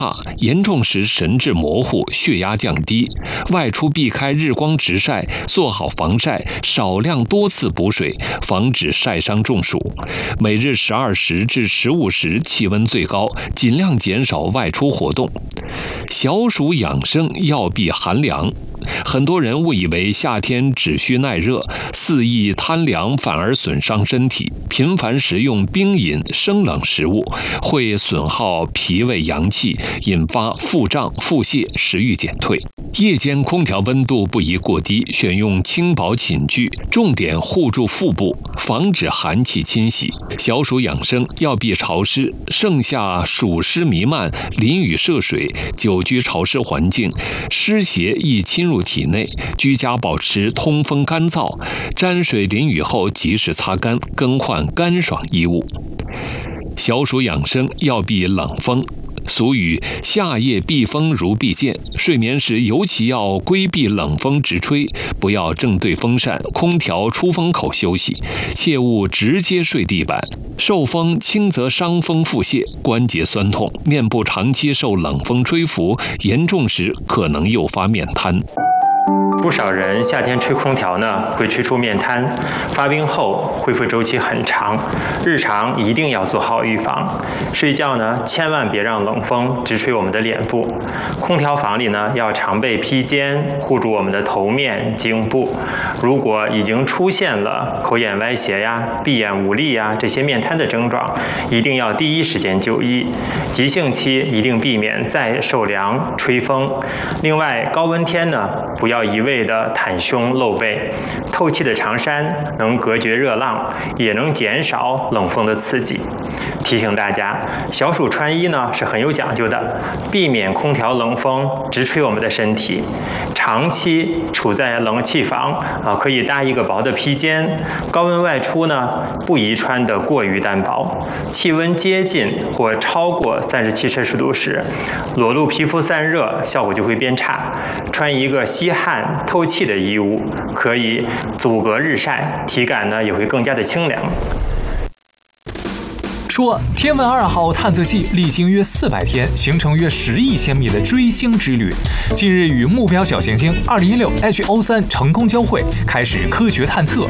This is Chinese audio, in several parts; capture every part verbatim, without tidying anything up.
严重时神志模糊，血压降低。外出避开日光直晒，做好防晒，少量多次补水，防止晒伤中暑。每日十二时至十五时气温最高，尽量减少外出活动。小暑养生要避寒凉。很多人误以为夏天只需耐热，肆意贪凉反而损伤身体。频繁食用冰饮、生冷食物会损耗脾胃阳气，引发腹胀、腹泻、食欲减退。夜间空调温度不宜过低，选用轻薄寝具，重点护住腹部，防止寒气侵袭。小暑养生要避潮湿，盛夏暑湿弥漫，淋雨涉水，久居潮湿环境，湿邪易侵入体内，居家保持通风干燥，沾水淋雨后及时擦干，更换干爽衣物。小暑养生要避冷风。俗语夏夜避风如避箭，睡眠时尤其要规避冷风直吹，不要正对风扇、空调出风口休息，切勿直接睡地板。受风轻则伤风腹泻、关节酸痛，面部长期受冷风吹拂，严重时可能诱发面瘫。 不少人夏天吹空调呢，会吹出面瘫，发病后恢复周期很长，日常一定要做好预防。睡觉呢，千万别让冷风直吹我们的脸部。空调房里呢，要常备披肩，护住我们的头面、颈部。如果已经出现了口眼歪斜呀、闭眼无力呀这些面瘫的症状，一定要第一时间就医。急性期一定避免再受凉、吹风。另外，高温天呢，不要一味的袒胸露背，透气的长衫能隔绝热浪，也能减少冷风的刺激。提醒大家，小暑穿衣呢是很有讲究的，避免空调冷风直吹我们的身体。长期处在冷气房啊，可以搭一个薄的披肩。高温外出呢，不宜穿得过于单薄。气温接近或超过三十七摄氏度时，裸露皮肤散热，效果就会变差。穿一个吸汗透气的衣物，可以阻隔日晒，体感呢也会更加的清凉。 说天问二号探测器历经约四百天，行程约十亿千米的追星之旅，近日与目标小行星二零一六 H O 三成功交会，开始科学探测。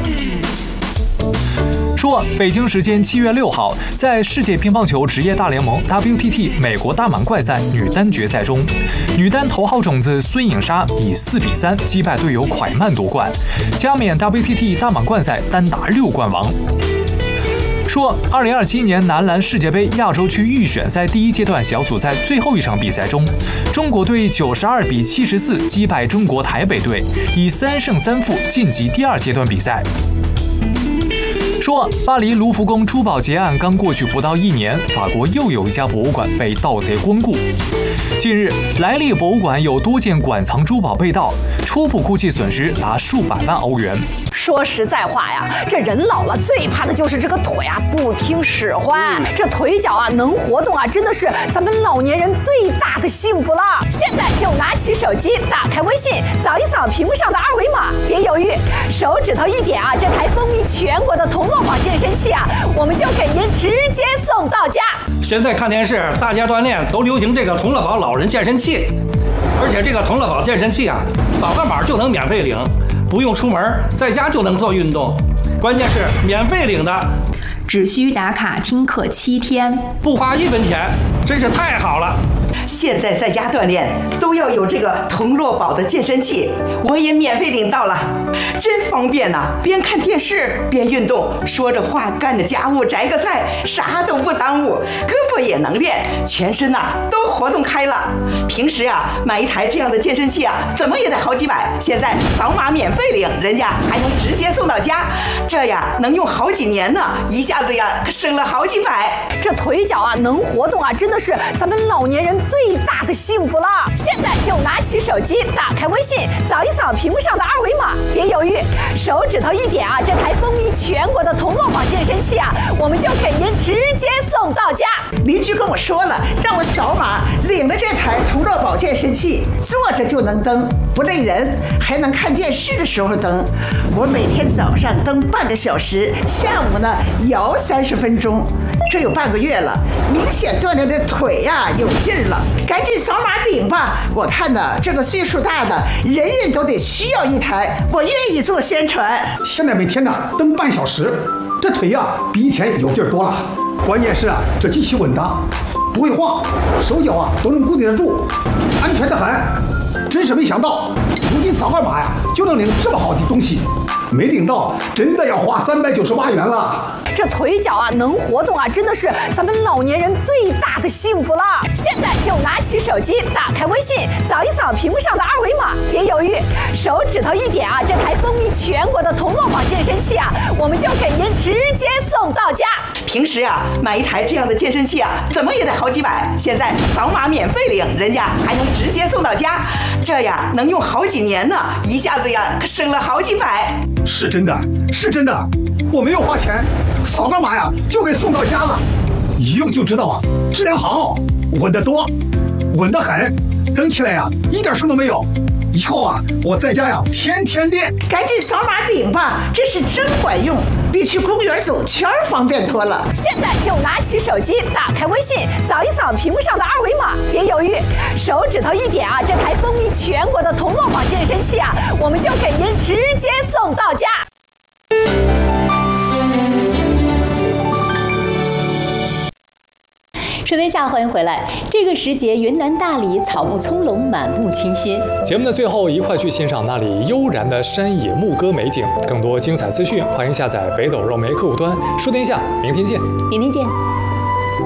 说，北京时间七月六号，在世界乒乓球职业大联盟 W T T 美国大满贯赛女单决赛中，女单头号种子孙颖莎以四比三击败队友蒯曼夺冠，加冕 W T T 大满贯赛单打六冠王。说，二零二七年男篮世界杯亚洲区预选赛第一阶段小组赛最后一场比赛中，中国队九十二比七十四击败中国台北队，以三胜三负晋级第二阶段比赛。说，巴黎卢浮宫珠宝劫案刚过去不到一年，法国又有一家博物馆被盗贼光顾。近日，莱利博物馆有多件馆藏珠宝被盗，初步估计损失达数百万欧元。 说实在话呀，这人老了最怕的就是这个腿啊不听使唤，这腿脚啊能活动啊，真的是咱们老年人最大的幸福了。现在就拿起手机，打开微信，扫一扫屏幕上的二维码，别犹豫，手指头一点啊，这台风靡全国的同乐宝健身器啊，我们就给您直接送到家。 现在看电视，大家锻炼都流行这个同乐宝老人健身器，而且这个同乐宝健身器啊，扫个码就能免费领，不用出门，在家就能做运动，关键是免费领的， 只需打卡听课七天， 不花一分钱，真是太好了。 现在在家锻炼都要有这个同乐宝的健身器，我也免费领到了，真方便呐、啊！边看电视边运动，说着话干着家务摘个菜，啥都不耽误，胳膊也能练，全身呐、啊、都活动开了。平时啊买一台这样的健身器啊，怎么也得好几百，现在扫码免费领，人家还能直接送到家，这呀能用好几年呢，一下子呀省了好几百。 这腿脚啊能活动啊，真的是咱们老年人最大的幸福了。现在就拿起手机，打开微信，扫一扫屏幕上的二维码，别犹豫，手指头一点啊，这台风靡全国的同乐宝健身器啊，我们就给您直接送到家。 邻居跟我说了，让我扫码领了这台同乐宝健健身器，坐着就能蹬，不累人，还能看电视的时候蹬。我每天早上蹬半个小时，下午呢摇三十分钟，这有半个月了，明显锻炼的腿呀、啊、有劲儿了。赶紧扫码领吧！我看呢，这个岁数大的人人都得需要一台，我愿意做宣传。 现在每天呢蹬半小时，这腿呀、啊、比以前有劲儿多了。关键是啊，这机器稳当，不会晃，手脚啊都能固定得住，安全得很。真是没想到，如今扫个码呀就能领这么好的东西，没领到真的要花三百九十八元了。 这腿脚啊能活动啊，真的是咱们老年人最大的幸福了。现在就拿起手机，打开微信，扫一扫屏幕上的二维码，别犹豫，手指头一点啊，这台风靡全国的同乐宝健身器啊，我们就给您直接送到家。 平时啊买一台这样的健身器啊，怎么也得好几百，现在扫码免费领，人家还能直接送到家，这呀能用好几年呢，一下子呀可省了好几百。 是真的，是真的，我没有花钱，扫个码呀就给送到家了，一用就知道啊，质量好，稳得多，稳得很，蹬起来呀一点声都没有。以后啊，我在家呀天天练。 赶紧扫码领吧，这是真管用，比去公园走圈方便多了。 现在就拿起手机，打开微信，扫一扫屏幕上的二维码，别犹豫，手指头一点啊，这台风靡全国的同乐宝健身器啊，我们就给您直接送到家。 收听下，欢迎回来。这个时节，云南大理草木葱茏，满目清新。 节目的最后，一块去欣赏那里悠然的山野牧歌美景。更多精彩资讯，欢迎下载北斗肉媒客户端。收听一下，明天见。 明天见。